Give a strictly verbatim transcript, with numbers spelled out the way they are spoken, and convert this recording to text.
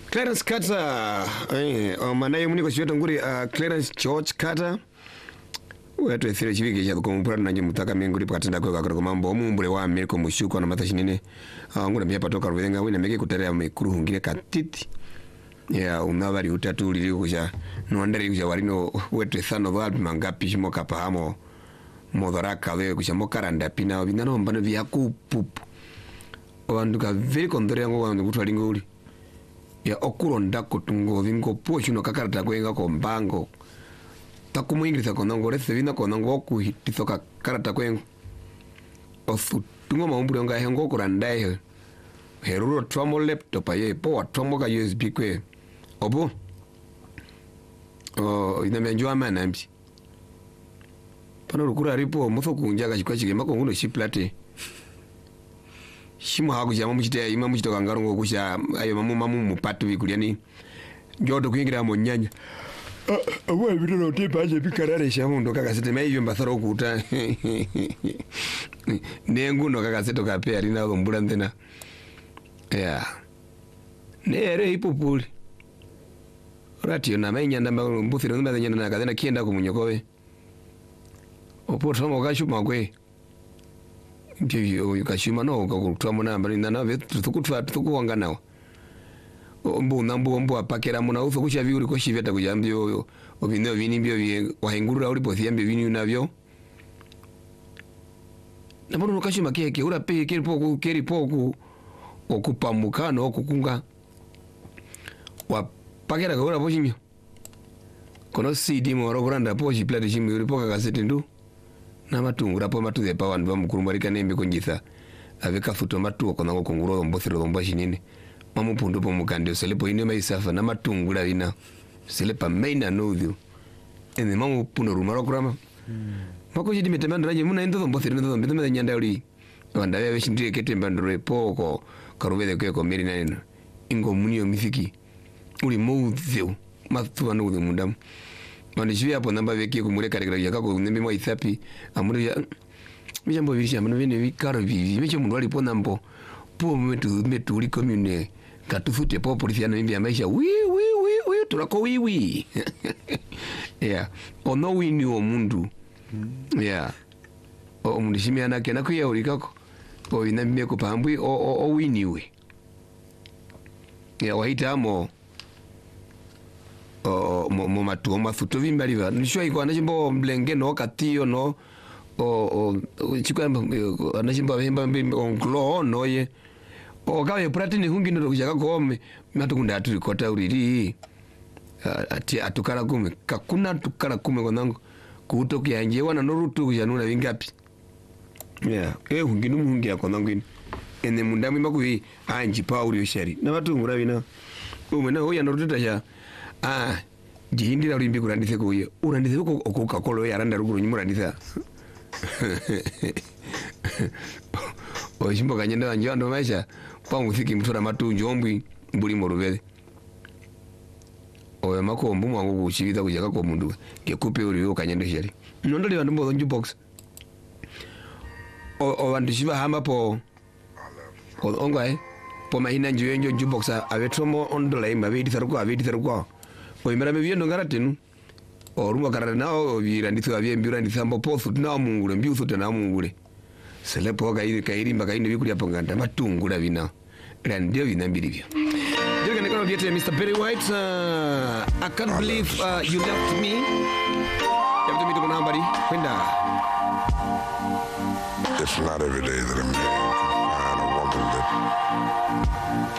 Clarence Carter eh manaye muniko chiweto nguri uh, Clarence George Carter wetu ethire chiviki cha kumpura nanje mutaka menguri pakatenda kwa kakoro mambo omumbule wa America mushuko na matashinene uh, ngura mya patoka ruvenga wina meke kuterea mekuru hungire katiti ya unabari utatu lili kuja nuandari kuja warino wetu ethano dhalbi mangapi shimo kapahamo modoraka wewe kuja mokaranda pina binano mbano vya kupupu wanduka veri kondore yango wandu kutwali nguli ya okuronda kutungo vingo pocho no kakarata kwenga ko mbango takumuingirisa konongo rese vina konongo ku hititoka karata kwenga osu tungo maumbure nga hengo kuranda he heruro tramo laptop aye po tramo ka U S B kwe obo oh ina menjwa manambi pano rukura ripo mufo kunjaga chikwachike makonguno shiplate shimo haku chama muchite ima muchito kangarongo kusha ayo mamu mamu mupatu bikuliani njoto kuingira mo nyanya awe bidoro tipa aje bikarare shamu ndo kakasete mai yomba tharo kuta nengu ndo kakasete kape arina ngombula ndena ya nere ipupuli rati na mai nyanda mba mbuthiro ndamba nyanda na kadena kienda kumunyokowe opoto mo kashuma kwe mbyo yukashima no ukutwa namba nina na vetu tukutwa tukuwanga nawo ombu nambu ombu apakera muna uso kusha viuri ko shiveta kujambyo obino vini mbyo vi wahingurura uri pothiambe vini navyo nabono ukashima keke ura pe keri poku keri poku okupamukano okukunga wapakera ka ura pochimyo kono C D moro kuranda pochi plate chimyo uri poka kasete ndu na matungura po matuze pa wandu bamukurumbarika nembe konjitha aveka futo matu konango konguro mbothiro domba shinene mamupundu po mukande selepo ine maisafa na matungura ina selepa maina nodhu ene mamu puno rumaro kurama mako jidi metemanda raje muna ndo mbothiro ndo mbetema nyanda uri wanda wewe shindire kete mbandore poko karubede kwe ko meri nene ingo munio mifiki uri mudhu matu anudhu mundamu Manishwe hapo namba veki kumuleka rekera yakako nembe mwa ithapi amuri ya mijambo birisha mano bene bikaro bibi mecho mundu alipo nambo po metu metu uli commune katufute po polisi ana mimbi ya maisha wi wi wi wi tulako wi wi yeah ono wini o mundu yeah o mundu shimi anake nakuya ulikako po inambe ko pambwi o o, o wini we yeah wahita amo o mo mo matu ma futo vimbali va nisho iko anachimbo mlenge no katiyo no o o chiko anachimbo vimba onklo no ye o kawe pratini hungi ndo kujaka kome matukunda atu kota uriri ati atukara kume kakuna tukara kume konango kutoki anje wana norutu kujanuna vingapi yeah eh hungi numungi yakonango ini ene mundami makuvi anji pauli yoshari na matungura bina umena hoya norututa ya ah jindira ulimbi kurandise kuye urandise ko okuka kolo yaranda ruguru nyimurandisa oshimbo kanyenda wanjwa ndo maisha pangu fiki mtura matunjo ombwi mbuli morubele oya makombu mwangu kuchibita kujaka ko mundu ngekupe uri yo kanyenda sheri nondole vandu mbo nju box o o vandu shiva hamba po o ongai po mahina nju nju nju box avetromo ondola imba vedi saruko avedi saruko o imera me viendo ngaratenu o rumba karara na o vira ndithu avye mbira ndithambo pothu na mungule mbiuthu tena mungule selepo kairi kairi mbaka ine bikuri aponganda matungula vina randio vina mbirivyo Jürgen Nicola diete Mister Barry White uh, I can't believe uh, you left me Yapto mito kuna habari kwenda It's not every day that a man can find a woman that